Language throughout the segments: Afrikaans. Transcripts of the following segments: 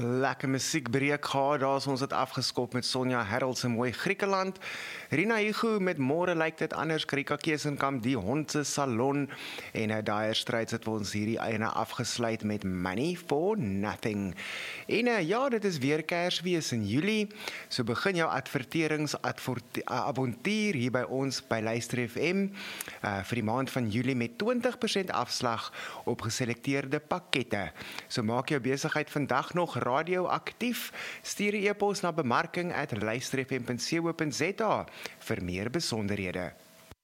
Lekker musiekbreek gehad, daar is ons het afgeskop met Sonja Herald se mooi Griekeland. Rina Hugo met Môre lyk dit anders, Krika Kesenkamp, die hond se salon. En daai stryd het ons hierdie ene afgesluit met Money for Nothing. En ja, dit is weer Kersfees in Julie. So begin jou adverteringsavontuur hier by ons by Luister FM vir die maand van Julie met 20% afslag op geselekteerde pakkette. So maak jou besigheid vandag nog radioaktief. Stuur 'n e-pos na bemarking@luisterfm.co.za vir meer besonderhede.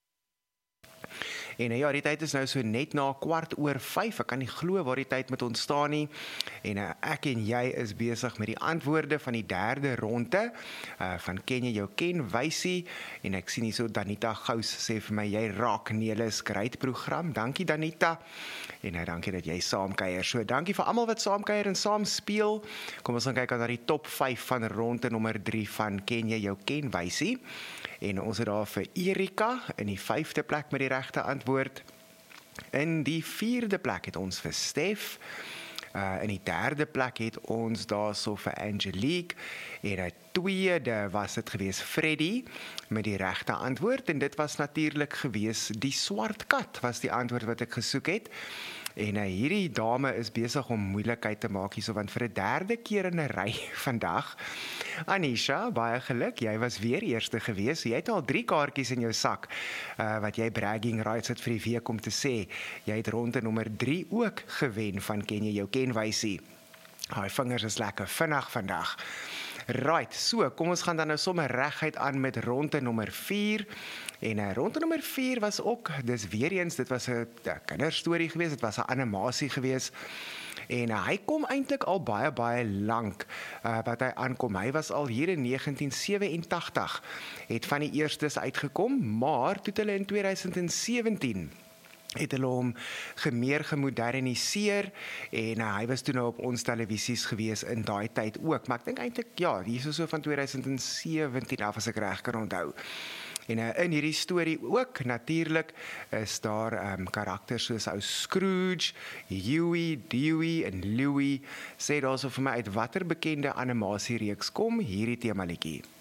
En ja, die tyd is nou so net na 4:15. Ek kan nie glo waar die tyd met ons staan nie. En ek en jy is besig met die antwoorde van die derde ronde van Ken jy jou kenwysie. En ek sien hier so Danita Gous sê vir my, jy raak Nelis, great program. Dankie Danita. En dankie dat jy saamkuier. So dankie vir almal wat saamkuier en saam speel. Kom ons gaan kyk na die top 5 van ronde nommer 3 van Ken jy jou kenwysie. En ons het daar vir Erika in die 5de plek met die regte antwoord. In die 4de plek het ons vir Stef. In die 3de plek het ons daarso vir Angelique. En 'n tweede was dit gewees Freddy met die regte antwoord. En dit was natuurlik gewees die swart kat was die antwoord wat ek gesoek het. En hierdie dame is besig om moeilikheid te maak hierso, want vir 'n derde keer in 'n ry vandag. Anisha, baie geluk, jy was weer eerste gewees. Jy het al 3 kaartjies in jou sak, wat jy bragging rights het vir die week om te sê. Jy het ronde nommer 3 ook gewen van Ken jy jou kenwysie. Haar vingers is lekker vinnig vandag. Right, so kom ons gaan dan nou sommer reguit aan met ronde nommer 4. En ronde nommer 4 was ook, dis weer eens, dit was 'n kinderstorie gewees, dit was 'n animasie gewees. En hy kom eintlik al baie lank wat hy aankom. Hy was al hier in 1987, het van die eerstes uitgekom, maar toe hulle in 2017 het hulle hom meer gemoderniseer en hy was toe nou op ons televisies gewees in daai tyd ook, maar ek dink eintlik ja, hier is so van 2017 af as ek reg kan onthou. En in hierdie storie ook natuurlik is daar karakters soos ou Scrooge, Huey, Dewey en Louie. Sê daarso vir my uit watter bekende animasiereeks kom hierdie temaliedjie?